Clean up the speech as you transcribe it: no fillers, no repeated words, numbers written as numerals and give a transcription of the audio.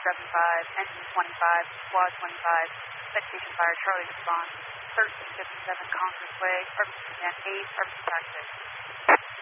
Engine 25, Squad 25, Citation Fire, Charlie response, 1357 Congress Way, Irvington 8, Irvington Taxi.